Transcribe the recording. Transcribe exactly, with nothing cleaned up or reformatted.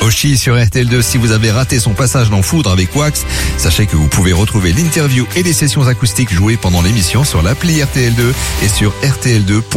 Oshi sur R T L deux. Si vous avez raté son passage dans Foudre avec Wax, sachez que vous pouvez retrouver l'interview et les sessions acoustiques jouées pendant l'émission sur l'appli R T L deux et sur R T L deux point com.